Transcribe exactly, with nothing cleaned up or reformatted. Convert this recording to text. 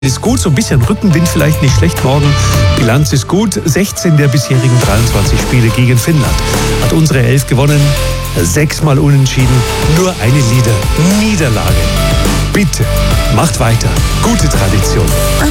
Ist gut, so ein bisschen Rückenwind vielleicht nicht schlecht morgen. Bilanz ist gut, sechzehn der bisherigen dreiundzwanzig Spiele gegen Finnland. Hat unsere Elf gewonnen, sechsmal unentschieden, nur eine Nieder- Niederlage. Bitte, macht weiter. Gute Tradition.